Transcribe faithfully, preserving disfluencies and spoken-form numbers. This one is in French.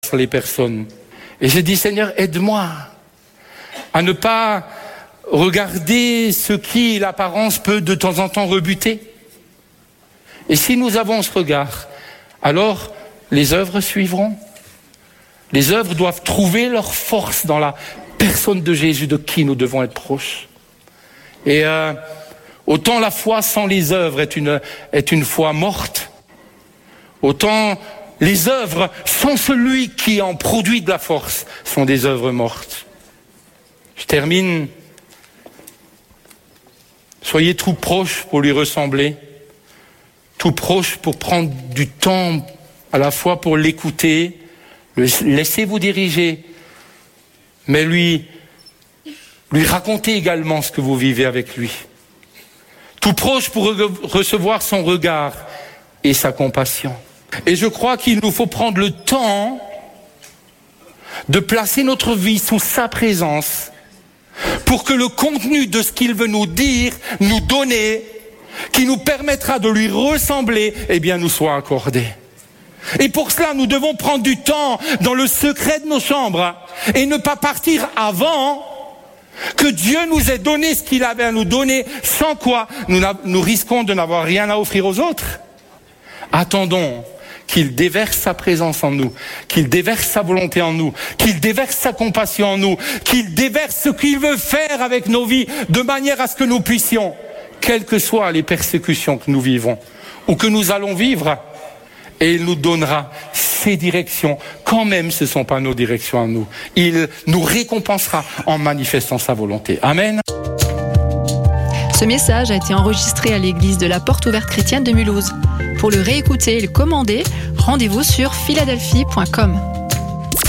les personnes. Et j'ai dit, Seigneur, aide-moi à ne pas regarder ce qui, l'apparence, peut de temps en temps rebuter. Et si nous avons ce regard, alors les œuvres suivront. Les œuvres doivent trouver leur force dans la personne de Jésus, de qui nous devons être proches. Et euh, autant la foi sans les œuvres est une, est une foi morte, autant les œuvres sans celui qui en produit de la force sont des œuvres mortes. Je termine. Soyez tout proches pour lui ressembler, tout proches pour prendre du temps à la fois pour l'écouter, le laisser vous diriger, mais lui, lui raconter également ce que vous vivez avec lui. Tout proche pour re- recevoir son regard et sa compassion. Et je crois qu'il nous faut prendre le temps de placer notre vie sous sa présence pour que le contenu de ce qu'il veut nous dire, nous donner, qui nous permettra de lui ressembler, eh bien, nous soit accordé. Et pour cela, nous devons prendre du temps dans le secret de nos chambres et ne pas partir avant que Dieu nous ait donné ce qu'il avait à nous donner, sans quoi nous, nous risquons de n'avoir rien à offrir aux autres. Attendons qu'il déverse sa présence en nous, qu'il déverse sa volonté en nous, qu'il déverse sa compassion en nous, qu'il déverse ce qu'il veut faire avec nos vies, de manière à ce que nous puissions, quelles que soient les persécutions que nous vivons ou que nous allons vivre, et il nous donnera ses directions, quand même ce ne sont pas nos directions à nous. Il nous récompensera en manifestant sa volonté. Amen. Ce message a été enregistré à l'église de la Porte Ouverte Chrétienne de Mulhouse. Pour le réécouter et le commander, rendez-vous sur philadelphie point com.